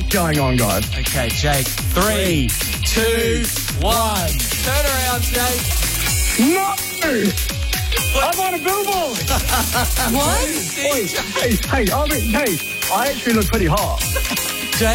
going on, guys? Okay, Jake. 3, 2, 1. Turn around, Jake. No! I'm on a billboard! What? Hey, I actually look pretty hot.